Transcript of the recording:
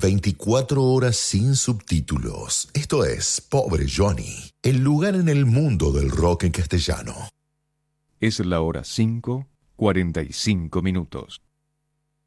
24 horas sin subtítulos. Esto es Pobre Johnny, el lugar en el mundo del rock en castellano. Es la hora 5:45.